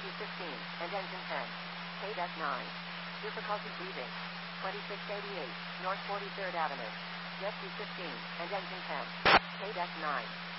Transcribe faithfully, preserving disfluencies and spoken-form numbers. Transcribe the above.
Q fifteen, and engine ten. K nine. Difficulty breathing. twenty-six eighty-eight, North forty-third Avenue. Jet Q fifteen, and engine ten. K nine.